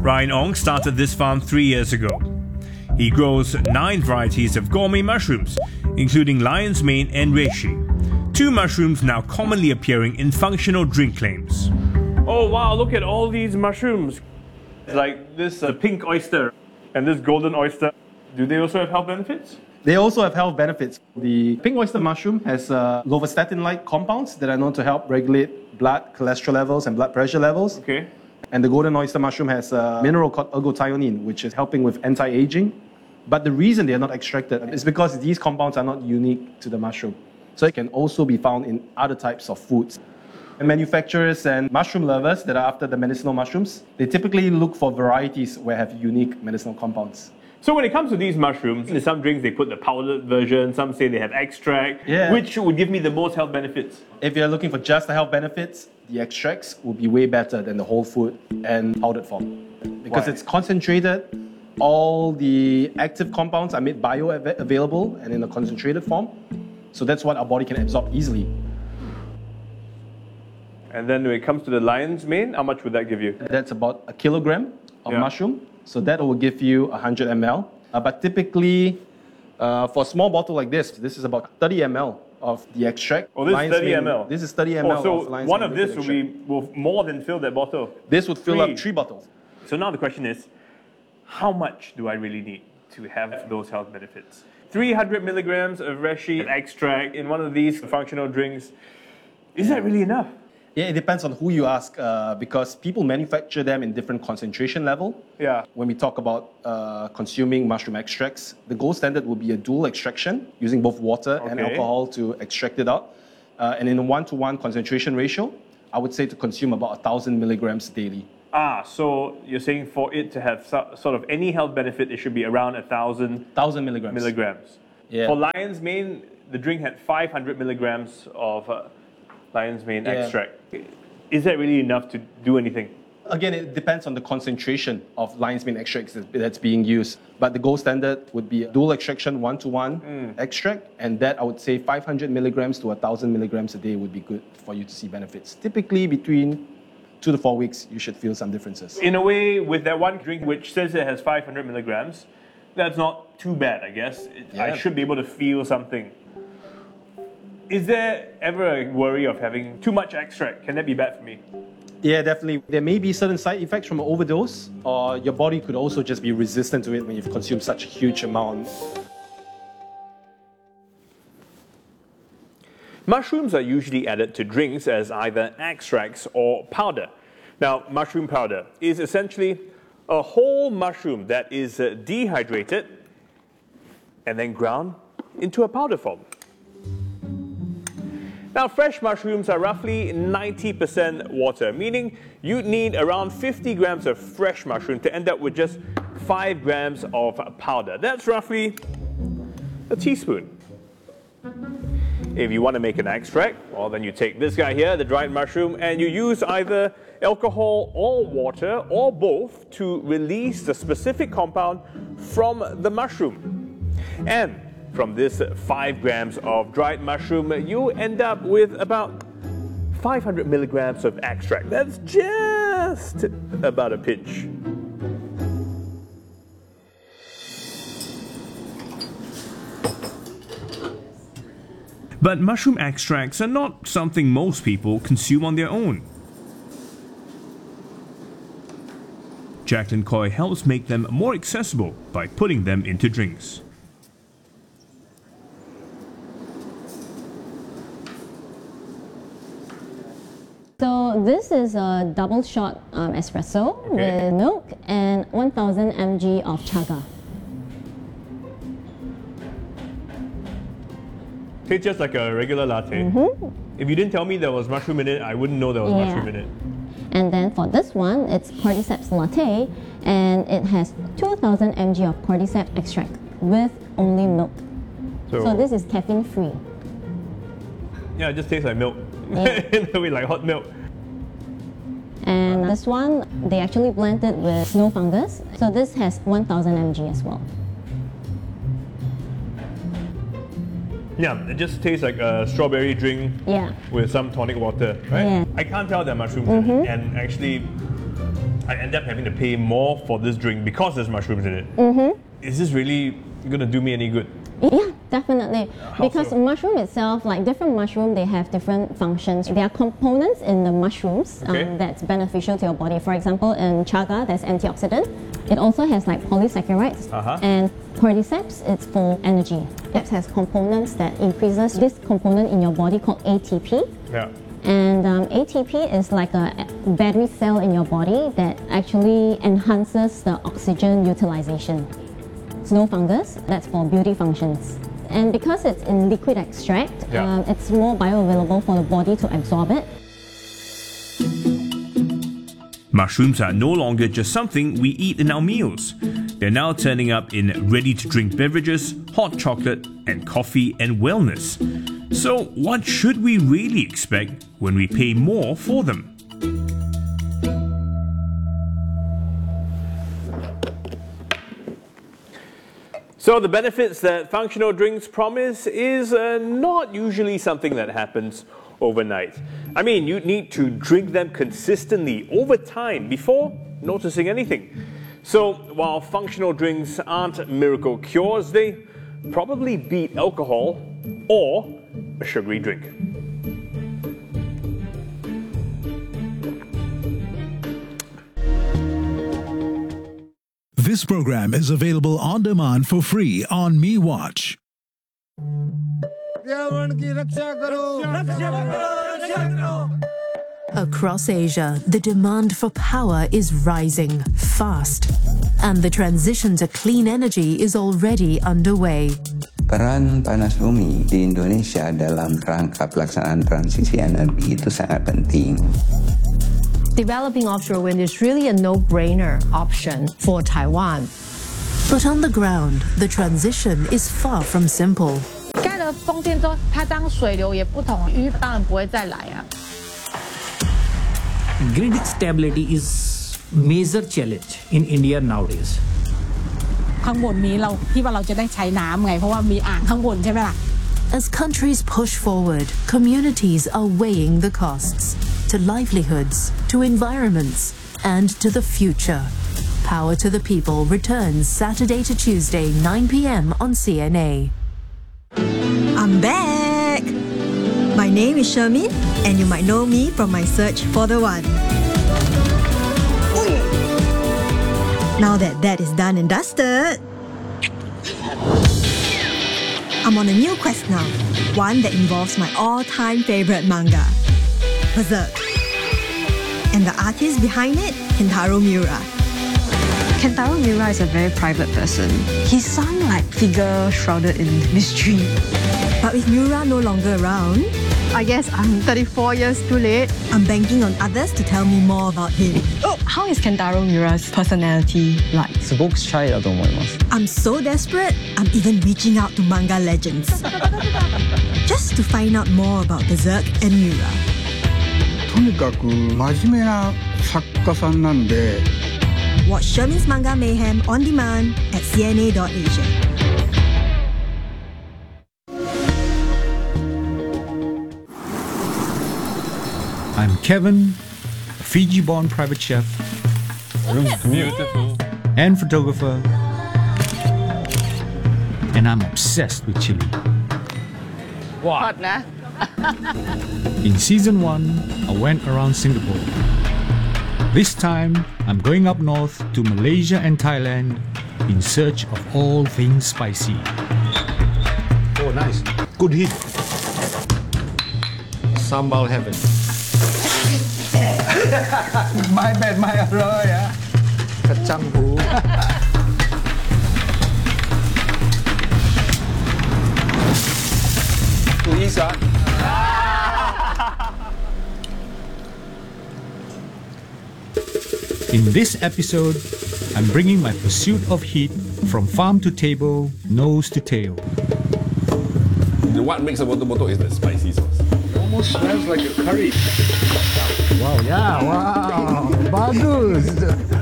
Ryan Ong started this farm 3 years ago. He grows 9 varieties of gourmet mushrooms, including lion's mane and reishi. 2 mushrooms now commonly appearing in functional drink claims. Oh wow, look at all these mushrooms. Like this pink oyster and this golden oyster. Do they also have health benefits? They also have health benefits. The pink oyster mushroom has lovastatin-like compounds that are known to help regulate blood cholesterol levels and blood pressure levels. Okay. And the golden oyster mushroom has a mineral called ergothioneine, which is helping with anti-aging. But the reason they are not extracted is because these compounds are not unique to the mushroom. So it can also be found in other types of foods. And manufacturers and mushroom lovers that are after the medicinal mushrooms, they typically look for varieties where have unique medicinal compounds. So when it comes to these mushrooms, in some drinks they put the powdered version, some say they have extract. Yeah. Which would give me the most health benefits? If you're looking for just the health benefits, the extracts will be way better than the whole food and powdered form. Because Why? it's concentrated, all the active compounds are made bioavailable and in a concentrated form. So that's what our body can absorb easily. And then when it comes to the lion's mane, how much would that give you? That's about a kilogram of Yeah. mushroom. So that will give you 100 ml. But typically, for a small bottle like this is about 30 ml of the extract. Oh, this is Lion's 30 mane- ml? This is 30 ml Oh, so of lion's one mane of this liquid will extract. more than fill that bottle. This would fill Three. up 3 bottles. So now the question is, how much do I really need to have those health benefits? 300 milligrams of reishi extract in one of these functional drinks, is that really enough? Yeah, it depends on who you ask because people manufacture them in different concentration level. Yeah. When we talk about consuming mushroom extracts, the gold standard would be a dual extraction using both water and Okay. alcohol to extract it out. And in a 1-to-1 concentration ratio, I would say to consume about 1,000 milligrams daily. So you're saying for it to have sort of any health benefit, it should be around 1,000 1,000 milligrams. milligrams. Yeah. For lion's mane, the drink had 500 milligrams of lion's mane Yeah. extract. Is that really enough to do anything? Again, it depends on the concentration of lion's mane extracts that's being used. But the gold standard would be a dual extraction, 1-to-1 extract. And that, I would say, 500 milligrams to 1,000 milligrams a day would be good for you to see benefits. Typically, between 2 to 4 weeks, you should feel some differences. In a way, with that one drink which says it has 500 milligrams, that's not too bad, I guess. I Yeah. should be able to feel something. Is there ever a worry of having too much extract? Can that be bad for me? Yeah, definitely. There may be certain side effects from an overdose, or your body could also just be resistant to it when you've consumed such a huge amount. Mushrooms are usually added to drinks as either extracts or powder. Now, mushroom powder is essentially a whole mushroom that is dehydrated and then ground into a powder form. Now, fresh mushrooms are roughly 90% water, meaning you'd need around 50 grams of fresh mushroom to end up with just 5 grams of powder. That's roughly a teaspoon. If you want to make an extract, well, then you take this guy here, the dried mushroom, and you use either alcohol or water or both to release the specific compound from the mushroom. And from this 5 grams of dried mushroom, you end up with about 500 milligrams of extract. That's just about a pinch. But mushroom extracts are not something most people consume on their own. Jacqueline Coy helps make them more accessible by putting them into drinks. So this is a double shot espresso with milk and 1000 mg of chaga. Tastes just like a regular latte. If you didn't tell me there was mushroom in it, I wouldn't know there was Yeah. mushroom in it. And then for this one, it's cordyceps latte, and it has 2000 mg of cordyceps extract with only milk. So this is caffeine free. Yeah, it just tastes like milk. Yeah. In a way, like hot milk. And this one, they actually blend it with snow fungus. So this has 1000 mg as well. Yeah, it just tastes like a strawberry drink Yeah. with some tonic water, right? Yeah. I can't tell there are mushrooms in it. And actually, I end up having to pay more for this drink because there's mushrooms in it. Is this really going to do me any good? Yeah, definitely. Because so? mushroom itself, like different mushroom, they have different functions. There are components in the mushrooms that's beneficial to your body. For example, in chaga, there's antioxidant. It also has like polysaccharides. And cordyceps, it's for energy. It has components that increases this component in your body called ATP. Yeah. And ATP is like a battery cell in your body that actually enhances the oxygen utilization. Snow fungus, that's for beauty functions. And because it's in liquid extract, it's more bioavailable for the body to absorb it. Mushrooms are no longer just something we eat in our meals. They're now turning up in ready-to-drink beverages, hot chocolate, and coffee and wellness. So what should we really expect when we pay more for them? So the benefits that functional drinks promise is not usually something that happens overnight. I mean, you need to drink them consistently over time before noticing anything. So while functional drinks aren't miracle cures, they probably beat alcohol or a sugary drink. This program is available on demand for free on MeWatch. Across Asia, the demand for power is rising fast, and the transition to clean energy is already underway. Peran panas bumi di Indonesia dalam rangka pelaksanaan transisi energi itu sangat penting. Developing offshore wind is really a no-brainer option for Taiwan. But on the ground, the transition is far from simple. 盖了风电之后，它当水流也不同，鱼当然不会再来啊。 Grid stability is major challenge in India nowadays. ข้างบนนี้เราที่ว่าเราจะได้ใช้น้ำไงเพราะว่ามีอ่างข้างบนใช่ไหมล่ะ As countries push forward, communities are weighing the costs to livelihoods, to environments, and to the future. Power to the People returns Saturday to Tuesday, 9 p.m. on CNA. I'm back! My name is Shermin, and you might know me from my search for the one. Now that is done and dusted, I'm on a new quest now, one that involves my all-time favorite manga, Berserk. And the artist behind it, Kentaro Miura. Kentaro Miura is a very private person. He's some like figure shrouded in mystery. But with Miura no longer around, I guess I'm 34 years too late. I'm banking on others to tell me more about him. Oh, how is Kentaro Miura's personality like? I'm so desperate, I'm even reaching out to manga legends. Just to find out more about Berserk and Miura. とにかく真面目な作家さんなんで Watch Shermin's Manga Mayhem on demand at cna.asia. I'm Kevin, a Fiji-born private chef Beautiful. and photographer, and I'm obsessed with chili. Hot นะ In season 1, I went around Singapore. This time, I'm going up north to Malaysia and Thailand in search of all things spicy. Oh, nice. Good hit. Sambal heaven. My bad, my arroy, ya. Kacang bu. Lisa. In this episode, I'm bringing my pursuit of heat from farm to table, nose to tail. What makes a boto-boto is the spicy sauce. It almost smells like a curry. Wow, yeah, wow. Bagus.